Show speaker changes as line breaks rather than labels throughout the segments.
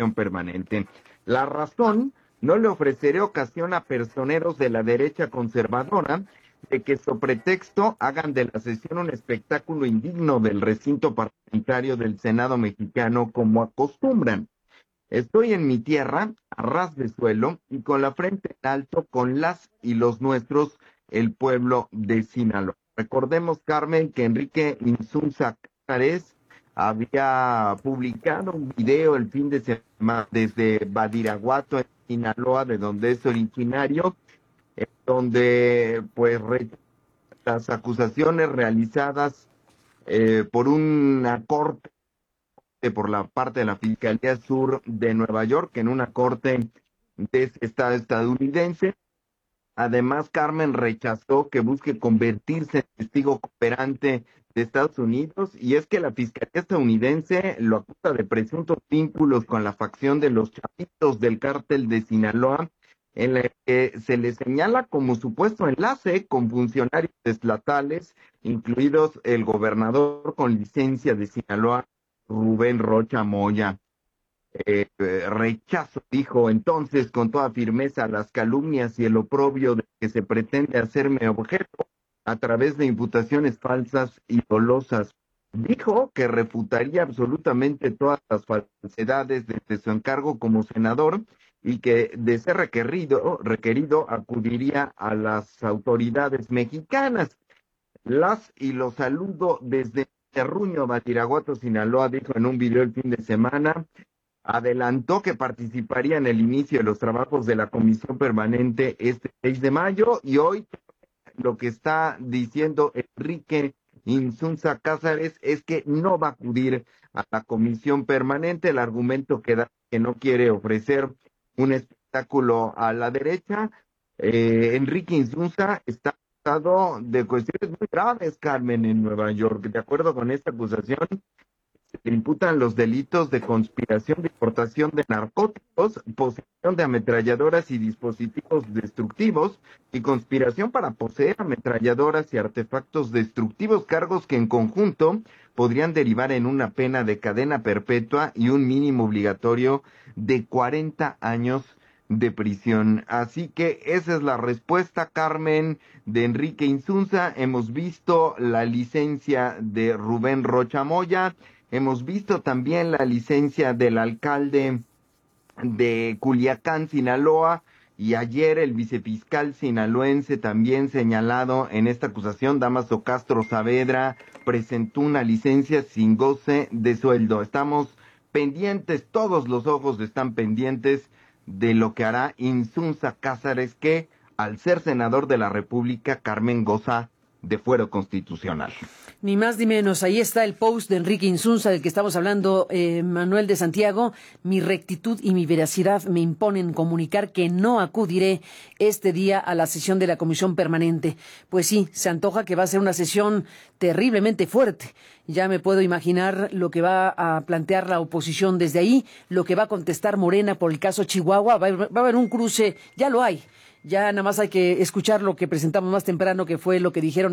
Comisión Permanente. La razón: no le ofreceré ocasión a personeros de la derecha conservadora de que sobre pretexto hagan de la sesión un espectáculo indigno del recinto parlamentario del Senado mexicano como acostumbran. Estoy en mi tierra, a ras de suelo y con la frente en alto con las y los nuestros, el pueblo de Sinaloa. Recordemos, Carmen, que Enrique Insunza Casares había publicado un video el fin de semana desde Badiraguato, en Sinaloa, de donde es originario, donde pues las acusaciones realizadas por una corte, por la parte de la Fiscalía Sur de Nueva York, en una corte de ese estado estadounidense. Además, Carmen rechazó que busque convertirse en testigo cooperante de Estados Unidos, y es que la Fiscalía estadounidense lo acusa de presuntos vínculos con la facción de los Chapitos del Cártel de Sinaloa, en la que se le señala como supuesto enlace con funcionarios estatales, incluidos el gobernador con licencia de Sinaloa, Rubén Rocha Moya. Rechazo, dijo entonces con toda firmeza, las calumnias y el oprobio de que se pretende hacerme objeto a través de imputaciones falsas y dolosas. Dijo que refutaría absolutamente todas las falsedades desde su encargo como senador, y que, de ser requerido, acudiría a las autoridades mexicanas. Las y los saludo desde Terruño, Batiraguato, Sinaloa, dijo en un video el fin de semana. Adelantó que participaría en el inicio de los trabajos de la Comisión Permanente este 6 de mayo, y hoy lo que está diciendo Enrique Insunza Cázares es que no va a acudir a la Comisión Permanente. El argumento que da, que no quiere ofrecer un espectáculo a la derecha. Enrique Insunza está acusado de cuestiones muy graves, Carmen, en Nueva York. De acuerdo con esta acusación, le imputan los delitos de conspiración de importación de narcóticos, posesión de ametralladoras y dispositivos destructivos, y conspiración para poseer ametralladoras y artefactos destructivos, cargos que en conjunto podrían derivar en una pena de cadena perpetua y un mínimo obligatorio de 40 años de prisión. Así que esa es la respuesta, Carmen, de Enrique Insunza. Hemos visto la licencia de Rubén Rocha Moya. Hemos visto también la licencia del alcalde de Culiacán, Sinaloa, y ayer el vicefiscal sinaloense, también señalado en esta acusación, Dámaso Castro Saavedra, presentó una licencia sin goce de sueldo. Estamos pendientes, todos los ojos están pendientes de lo que hará Insunza Cázares, que al ser senador de la República, Carmen, goza de fuero constitucional.
Ni más ni menos. Ahí está el post de Enrique Insunza del que estamos hablando, Manuel de Santiago. Mi rectitud y mi veracidad me imponen comunicar que no acudiré este día a la sesión de la Comisión Permanente. Pues sí, se antoja que va a ser una sesión terriblemente fuerte. Ya me puedo imaginar lo que va a plantear la oposición desde ahí, lo que va a contestar Morena por el caso Chihuahua. Va a haber un cruce, ya lo hay. Ya nada más hay que escuchar lo que presentamos más temprano, que fue lo que dijeron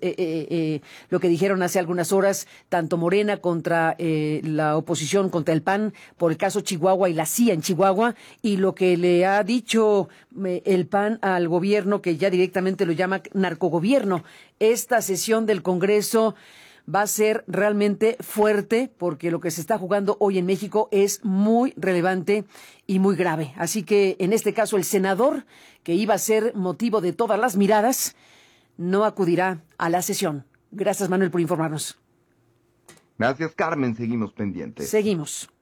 lo que dijeron hace algunas horas, tanto Morena contra la oposición, contra el PAN, por el caso Chihuahua y la CIA en Chihuahua, y lo que le ha dicho el PAN al gobierno, que ya directamente lo llama narcogobierno. Esta sesión del Congreso va a ser realmente fuerte, porque lo que se está jugando hoy en México es muy relevante y muy grave. Así que, en este caso, el senador, que iba a ser motivo de todas las miradas, no acudirá a la sesión. Gracias, Manuel, por informarnos.
Gracias, Carmen. Seguimos pendientes.
Seguimos.